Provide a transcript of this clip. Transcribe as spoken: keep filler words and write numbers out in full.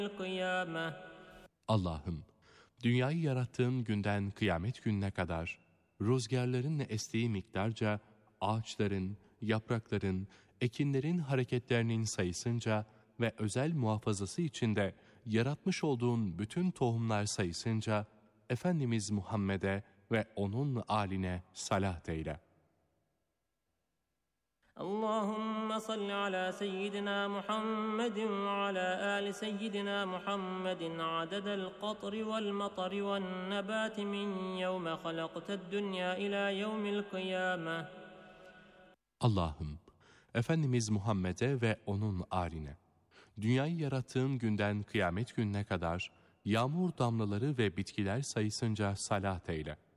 القيامة Allah'ım, dünyayı yarattığın günden kıyamet gününe kadar, rüzgarların estiği miktarca, ağaçların, yaprakların, ekinlerin hareketlerinin sayısınca ve özel muhafazası içinde yaratmış olduğun bütün tohumlar sayısınca, Efendimiz Muhammed'e ve onun âline salat eyle. اللهم صل على سيدنا محمد وعلى آل سيدنا محمد عدد القطر والمطر والنبات من يوم خلقت الدنيا إلى يوم القيامة. Allah'ım, Efendimiz Muhammed'e ve onun âline, dünyayı yarattığın günden kıyamet gününe kadar, yağmur damlaları ve bitkiler sayısınca salat eyle.